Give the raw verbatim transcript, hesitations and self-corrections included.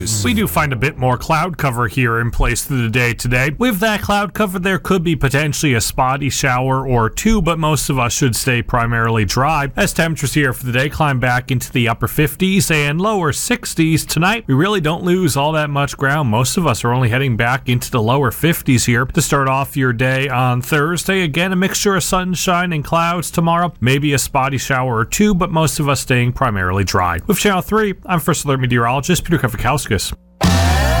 We do find a bit more cloud cover here in place through the day today. With that cloud cover, there could be potentially a spotty shower or two, but most of us should stay primarily dry. As temperatures here for the day climb back into the upper fifties and lower sixties tonight, we really don't lose all that much ground. Most of us are only heading back into the lower fifties here to start off your day on Thursday. Again, a mixture of sunshine and clouds tomorrow. Maybe a spotty shower or two, but most of us staying primarily dry. With Channel three, I'm First Alert Meteorologist Peter Kafakowskis.